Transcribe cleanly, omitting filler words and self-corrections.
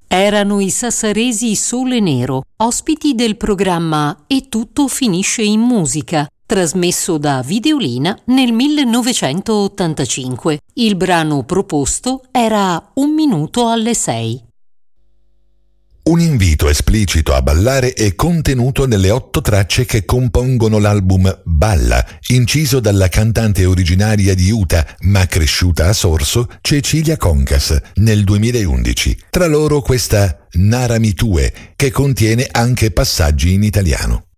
Erano i sassaresi Sole Nero, ospiti del programma E tutto finisce in musica, trasmesso da Videolina nel 1985. Il brano proposto era 1 minuto alle 6. Un invito esplicito a ballare è contenuto nelle 8 tracce che compongono l'album Balla, inciso dalla cantante originaria di Utah, ma cresciuta a Sorso, Cecilia Concas, nel 2011. Tra loro questa Nara Mi Tue, che contiene anche passaggi in italiano.